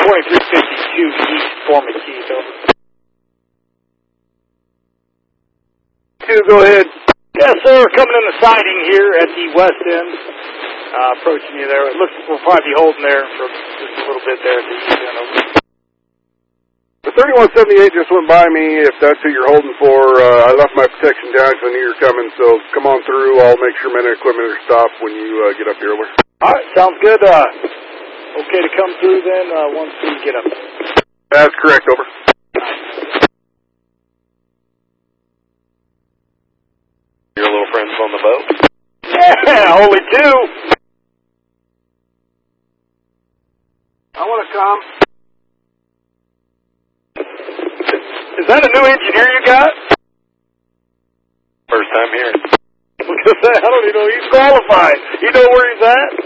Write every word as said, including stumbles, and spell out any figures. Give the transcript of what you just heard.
twenty-three fifty-two East Formakeith, over. Two, go ahead. Yes, sir. Coming in the siding here at the west end. Uh, approaching you there. It looks like we'll probably be holding there for just a little bit there at the east end, over. The thirty-one seventy-eight just went by me. If that's who you're holding for, uh, I left my protection down because I knew you were coming, so come on through. I'll make sure men and equipment are stopped when you uh, get up here, over. All right, sounds good. Uh, okay to come through then uh, once we get up there. That's correct, over. Your little friends on the boat? Yeah, only two. I want to come. Is that a new engineer you got? First time here. Look at that. I don't even know he's qualified. You know where he's at?